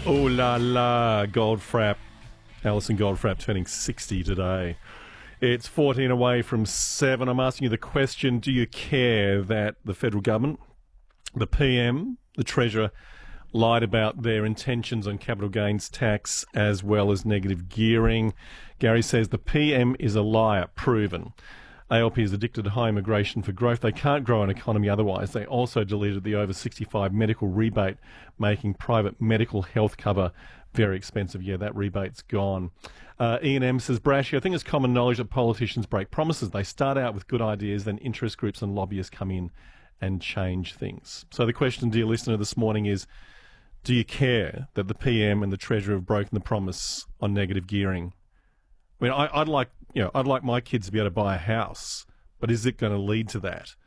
Oh la la, Goldfrapp. Alison Goldfrapp turning 60 today. It's 14 away from 7. I'm asking you the question, do you care that the federal government, the PM, the Treasurer, lied about their intentions on capital gains tax as well as negative gearing? Gary says the PM is a liar, proven. ALP is addicted to high immigration for growth. They can't grow an economy otherwise. They also deleted the over 65 medical rebate, making private medical health cover very expensive. Yeah, that rebate's gone. Ian M says, Brashy, I think it's common knowledge that politicians break promises. They start out with good ideas, then interest groups and lobbyists come in and change things. So the question, dear listener, this morning is, do you care that the PM and the Treasurer have broken the promise on negative gearing? I mean, I'd like my kids to be able to buy a house, but is it going to lead to that?